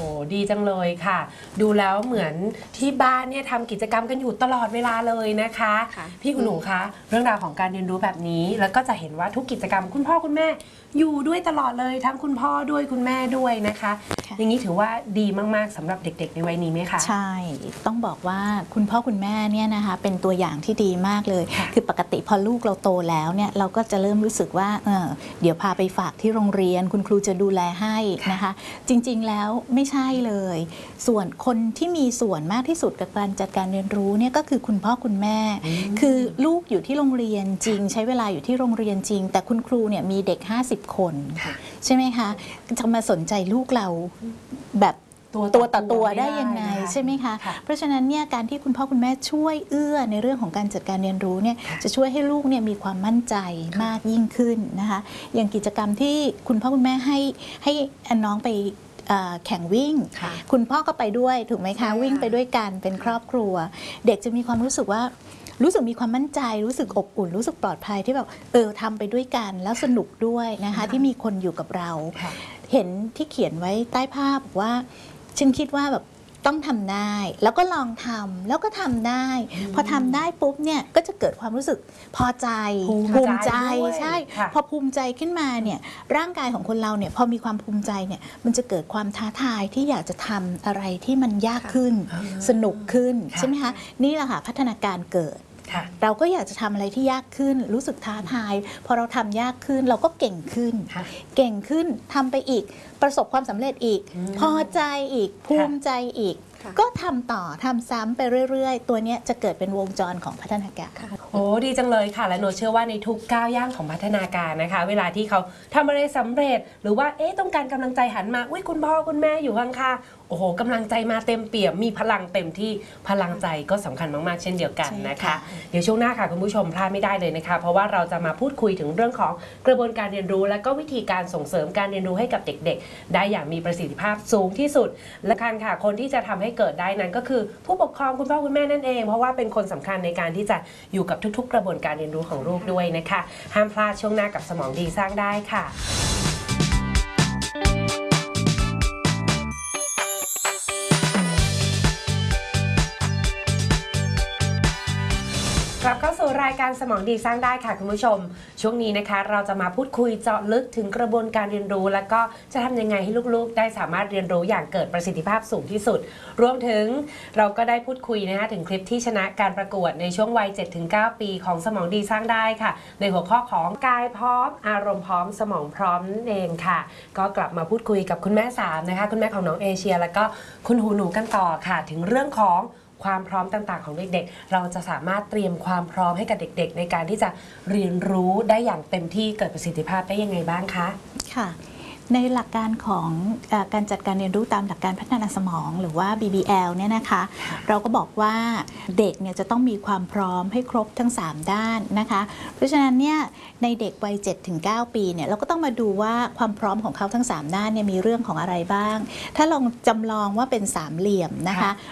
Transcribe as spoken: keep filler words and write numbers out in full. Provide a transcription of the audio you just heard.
ดีจังเลยค่ะดูแล้วเหมือนที่บ้านเนี่ยทำกิจกรรมกันอยู่ตลอดเวลาเลยนะคะพี่คุณหนูคะเรื่องราวของการเรียนรู้แบบนี้แล้วก็จะเห็นว่าทุกกิจกรรมคุณพ่อคุณแม่อยู่ด้วยตลอดเลยทั้งคุณพ่อด้วยคุณแม่ด้วยนะคะอย่างนี้ถือว่าดีมากๆสำหรับเด็กๆในวัยนี้ไหมคะใช่ต้องบอกว่าคุณพ่อคุณแม่เนี่ยนะคะเป็นตัวอย่างที่ดีมากเลยคือปกติพอลูกเราโตแล้วเนี่ยเราก็จะเริ่มรู้สึกว่าเออเดี๋ยวพาไปฝากที่โรงเรียนคุณครูจะดูแลให้นะคะจริงๆแล้วไม่ใช่เลยส่วนคนที่มีส่วนมากที่สุดกับการจัดการเรียนรู้เนี่ยก็คือคุณพ่อคุณแม่คือลูกอยู่ที่โรงเรียนจริงใช้เวลาอยู่ที่โรงเรียนจริงแต่คุณครูเนี่ยมีเด็กห้าสิบคนใช่ไหมคะจะมาสนใจลูกเราแบบตัวต่อตัวได้ยังไงใช่ไหมคะเพราะฉะนั้นเนี่ยการที่คุณพ่อคุณแม่ช่วยเอื้อในเรื่องของการจัดการเรียนรู้เนี่ยจะช่วยให้ลูกเนี่ยมีความมั่นใจมากยิ่งขึ้นนะคะอย่างกิจกรรมที่คุณพ่อคุณแม่ให้ให้น้องไปแข่งวิ่งคุณพ่อก็ไปด้วยถูกไหมคะวิ่งไปด้วยกันเป็นครอบครัวเด็กจะมีความรู้สึกว่ารู้สึกมีความมั่นใจรู้สึกอบอุ่นรู้สึกปลอดภัยที่แบบเออทำไปด้วยกันแล้วสนุกด้วยนะคะที่มีคนอยู่กับเราเห็นที่เขียนไว้ใต้ภาพว่าฉันคิดว่าแบบต้องทำได้แล้วก็ลองทำแล้วก็ทำได้พอทำได้ปุ๊บเนี่ยก็จะเกิดความรู้สึกพอใจภูมิใจใช่พอภูมิใจขึ้นมาเนี่ยร่างกายของคนเราเนี่ยพอมีความภูมิใจเนี่ยมันจะเกิดความท้าทายที่อยากจะทำอะไรที่มันยากขึ้นสนุกขึ้นใช่ไหมคะนี่แหละค่ะพัฒนาการเกิดเราก็อยากจะทำอะไรที่ยากขึ้นรู้สึกท้าทายพอเราทำยากขึ้นเราก็เก่งขึ้นเก่งขึ้นทำไปอีกประสบความสำเร็จอีกพอใจอีกภูมิใจอีกก็ทำต่อทำซ้ำไปเรื่อยๆตัวนี้จะเกิดเป็นวงจรของพัฒนาการโอ้ดีจังเลยค่ะและหนูเชื่อว่าในทุกก้าวย่างของพัฒนาการนะคะเวลาที่เขาทำอะไรสำเร็จหรือว่าเอ๊ะต้องการกำลังใจหันมาอุ้ยคุณพ่อคุณแม่อยู่ข้างๆโอ้โหกำลังใจมาเต็มเปี่ยมมีพลังเต็มที่พลังใจก็สำคัญมากๆเช่นเดียวกันนะคะเดี๋ยวช่วงหน้าค่ะคุณผู้ชมพลาดไม่ได้เลยนะคะเพราะว่าเราจะมาพูดคุยถึงเรื่องของกระบวนการเรียนรู้และก็วิธีการส่งเสริมการเรียนรู้ให้กับเด็กๆได้อย่างมีประสิทธิภาพสูงที่สุดและคันค่ะคนที่จะทำให้เกิดได้นั้นก็คือผู้ปกครองคุณพ่อคุณแม่นั่นเองเพราะว่าเป็นคนสำคัญในการที่จะอยู่กับทุกๆกระบวนการเรียนรู้ของลูกด้วยนะคะห้ามพลาดช่วงหน้ากับสมองดีสร้างได้ค่ะกลับเข้าสู่รายการสมองดีสร้างได้ค่ะคุณผู้ชมช่วงนี้นะคะเราจะมาพูดคุยเจาะลึกถึงกระบวนการเรียนรู้แล้วก็จะทำยังไงให้ลูกๆได้สามารถเรียนรู้อย่างเกิดประสิทธิภาพสูงที่สุดรวมถึงเราก็ได้พูดคุยนะคะถึงคลิปที่ชนะการประกวดในช่วงวัย เจ็ดถึงเก้า ปีของสมองดีสร้างได้ค่ะในหัวข้อของกายพร้อมอารมณ์พร้อมสมองพร้อมนั่นเองค่ะก็กลับมาพูดคุยกับคุณแม่สามนะคะคุณแม่ของน้องเอเชียแล้วก็คุณหูหนูกันต่อค่ะถึงเรื่องของความพร้อมต่างๆของเด็กๆเราจะสามารถเตรียมความพร้อมให้กับเด็กๆในการที่จะเรียนรู้ได้อย่างเต็มที่เกิดประสิทธิภาพได้ยังไงบ้างคะค่ะในหลักการของการจัดการเรียนรู้ตามหลักการพัฒนาสมองหรือว่า บี บี แอล เนี่ยนะคะเราก็บอกว่าเด็กเนี่ยจะต้องมีความพร้อมให้ครบทั้งสามด้านนะคะเพราะฉะนั้นเนี่ยในเด็กวัย เจ็ดถึงเก้า ปีเนี่ยเราก็ต้องมาดูว่าความพร้อมของเขาทั้งสามด้านเนี่ยมีเรื่องของอะไรบ้างถ้าลองจำลองว่าเป็นสามเหลี่ยมนะคะ